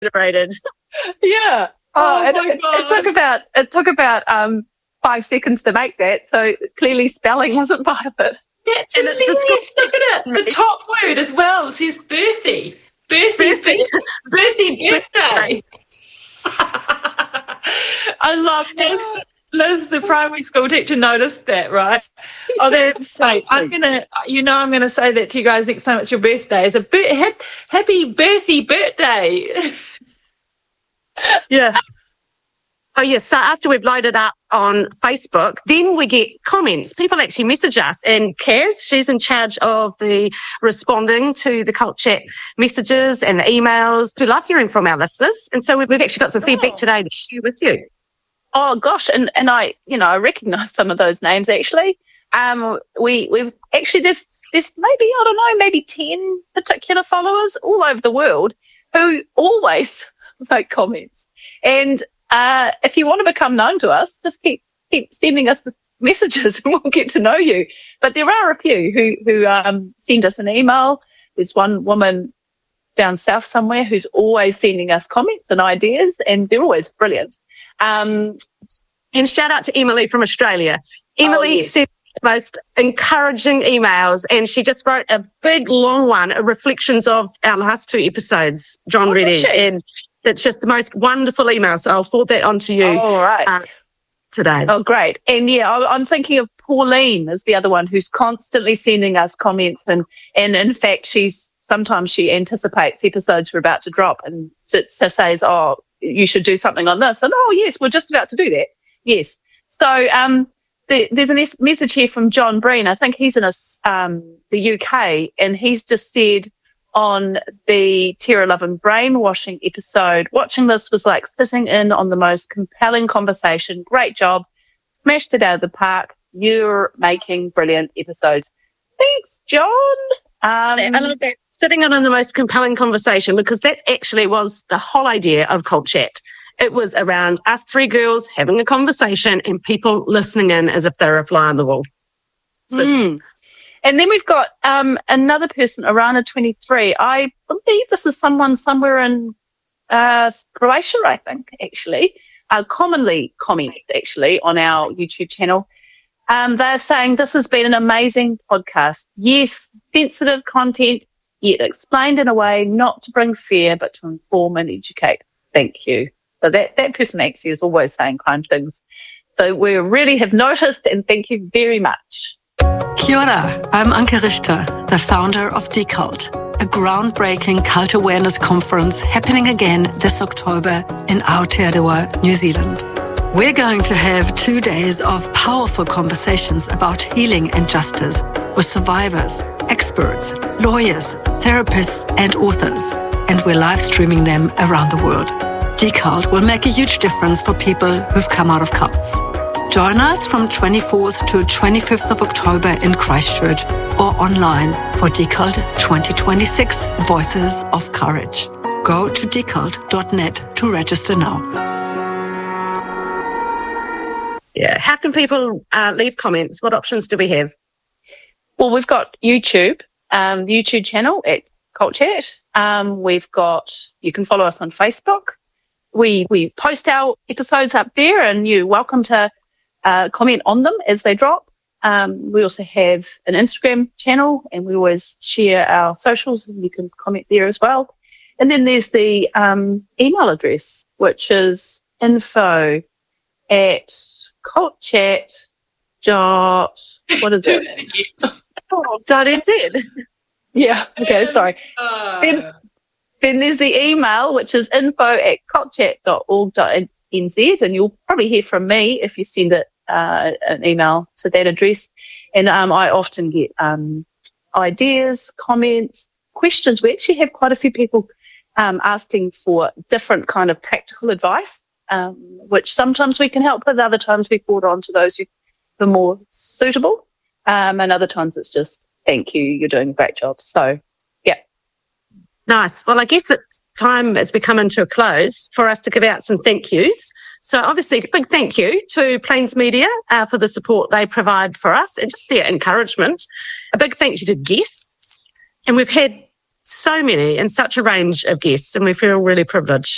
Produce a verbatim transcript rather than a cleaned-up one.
generated. Yeah. Oh, Oh and my it, it God. took about it took about um five seconds to make that. So clearly, spelling wasn't part of it. That's And it's hilarious. Look at it. The top word as well says birthday. Birthday, Birthday. birthday, birthday. I love Liz. Liz, the primary school teacher, noticed that, right? Oh, that's great. I'm gonna, you know, I'm gonna say that to you guys next time it's your birthday. It's a bir- ha- happy birthday, birthday. Yeah. Oh, yes. So after we've loaded up on Facebook, then we get comments. People actually message us. And Kaz, she's in charge of the responding to the Cult Chat messages and the emails. We love hearing from our listeners. And so we've actually got some feedback today to share with you. Oh gosh, and and I, you know, I recognise some of those names actually. Um, we we've actually there's there's maybe I don't know maybe ten particular followers all over the world who always make comments. And uh, if you want to become known to us, just keep keep sending us messages, and we'll get to know you. But there are a few who who um, send us an email. There's one woman down south somewhere who's always sending us comments and ideas, and they're always brilliant. Um, and shout out to Emily from Australia. Emily oh, yes. sent the most encouraging emails, and she just wrote a big, long one, reflections of our last two episodes, John oh, Reddy. And it's just the most wonderful email. So I'll forward that on to you oh, right. uh, today. Oh, great. And yeah, I'm thinking of Pauline as the other one who's constantly sending us comments. And, and in fact, she's sometimes she anticipates episodes we're about to drop and so says, oh, you should do something on this. And, oh, yes, we're just about to do that. Yes. So um, the, there's a mes- message here from John Breen. I think he's in a, um, the U K, and he's just said on the Terror, Love and Brainwashing episode, watching this was like sitting in on the most compelling conversation. Great job. Smashed it out of the park. You're making brilliant episodes. Thanks, John. Um, I love that. Sitting in on the most compelling conversation, because that actually was the whole idea of Cult Chat. It was around us three girls having a conversation and people listening in as if they were a fly on the wall. So, mm. And then we've got um, another person, Arana twenty-three. I believe this is someone somewhere in uh, Croatia, I think, actually, uh, commonly comments, actually, on our YouTube channel. Um, they're saying this has been an amazing podcast. Yes, sensitive content, yet explained in a way not to bring fear, but to inform and educate. Thank you. So that, that person actually is always saying kind things. So we really have noticed, and thank you very much. Kia ora, I'm Anke Richter, the founder of Decult, a groundbreaking cult awareness conference happening again this October in Aotearoa, New Zealand. We're going to have two days of powerful conversations about healing and justice with survivors, experts, lawyers, therapists, and authors, and we're live streaming them around the world. Decult will make a huge difference for people who've come out of cults. Join us from twenty-fourth to twenty-fifth of October in Christchurch or online for Decult twenty twenty-six Voices of Courage. Go to decult dot net to register now. Yeah. How can people uh, leave comments? What options do we have? Well, we've got YouTube, um, the YouTube channel at Cult Chat. Um, we've got, you can follow us on Facebook. We we post our episodes up there, and you're welcome to uh, comment on them as they drop. Um, we also have an Instagram channel, and we always share our socials, and you can comment there as well. And then there's the um, email address, which is info at cultchat dot what is it? oh, dot nz. Yeah. Okay. Sorry. Uh, then, then there's the email, which is info at cultchat dot org dot n z, and you'll probably hear from me if you send it uh, an email to that address. And um, I often get um, ideas, comments, questions. We actually have quite a few people um, asking for different kind of practical advice. Um, which sometimes we can help with, other times we forward on to those who are more suitable, um, and other times it's just, thank you, you're doing a great job. So, yeah. Nice. Well, I guess it's time as we come into a close for us to give out some thank yous. So obviously, a big thank you to Plains Media uh, for the support they provide for us and just their encouragement. A big thank you to guests. And we've had so many and such a range of guests, and we feel really privileged.